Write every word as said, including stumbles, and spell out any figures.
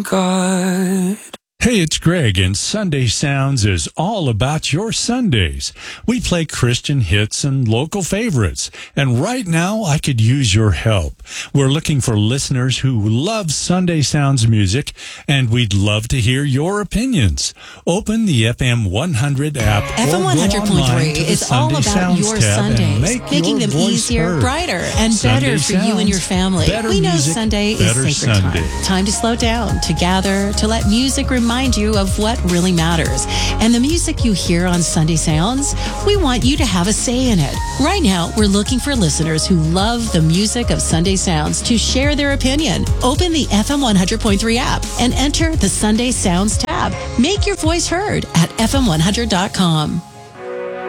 in God. Hey, it's Greg, and Sunday Sounds is all about your Sundays. We play Christian hits and local favorites, and right now I could use your help. We're looking for listeners who love Sunday Sounds music, and we'd love to hear your opinions. Open the F M one hundred app F M one hundred point three is all about Sounds your tab Sundays, make making your them voice easier, heard. brighter, and Sunday better for you and your Sounds, family. better We know music, Sunday is better sacred Sunday. time. Time to slow down, to gather, to let music remind you of what really matters. And the music you hear on Sunday Sounds, we want you to have a say in it. Right now, we're looking for listeners who love the music of Sunday Sounds to share their opinion. Open the F M one hundred point three app and enter the Sunday Sounds tab. Make your voice heard at F M one hundred dot com.